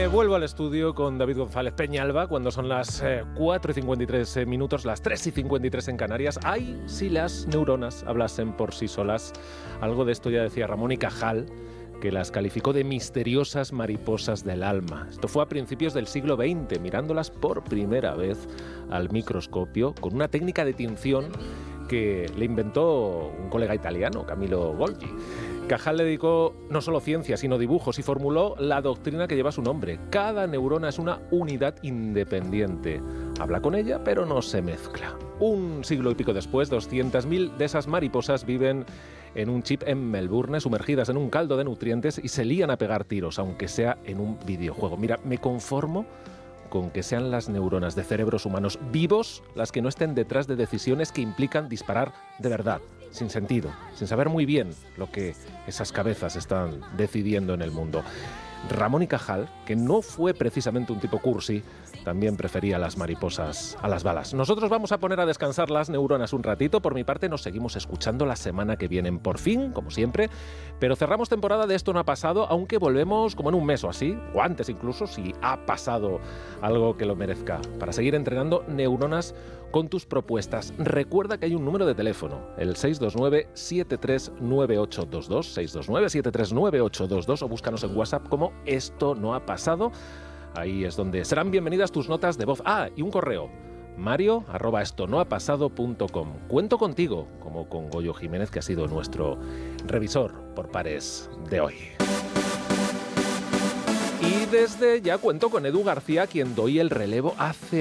Me vuelvo al estudio con David González Peñalba cuando son las 4:53 minutos, las 3:53 en Canarias. Ay, si las neuronas hablasen por sí solas. Algo de esto ya decía Ramón y Cajal, que las calificó de misteriosas mariposas del alma. Esto fue a principios del siglo XX, mirándolas por primera vez al microscopio con una técnica de tinción que le inventó un colega italiano, Camillo Golgi. Cajal le dedicó no solo ciencia, sino dibujos y formuló la doctrina que lleva su nombre. Cada neurona es una unidad independiente. Habla con ella, pero no se mezcla. Un siglo y pico después, 200.000 de esas mariposas viven en un chip en Melbourne, sumergidas en un caldo de nutrientes y se lían a pegar tiros, aunque sea en un videojuego. Mira, me conformo con que sean las neuronas de cerebros humanos vivos las que no estén detrás de decisiones que implican disparar de verdad, sin sentido, sin saber muy bien lo que esas cabezas están decidiendo en el mundo. Ramón y Cajal, que no fue precisamente un tipo cursi, también prefería las mariposas a las balas. Nosotros vamos a poner a descansar las neuronas un ratito. Por mi parte, nos seguimos escuchando la semana que viene, por fin, como siempre. Pero cerramos temporada de Esto no ha pasado, aunque volvemos como en un mes o así, o antes incluso, si ha pasado algo que lo merezca, para seguir entrenando neuronas con tus propuestas. Recuerda que hay un número de teléfono, el 629-739822, 629-739822, o búscanos en WhatsApp como Esto no ha pasado. Ahí es donde serán bienvenidas tus notas de voz. Ah, y un correo, mario@estonohapasado.com. Cuento contigo, como con Goyo Jiménez, que ha sido nuestro revisor por pares de hoy. Y desde ya cuento con Edu García, quien doy el relevo hace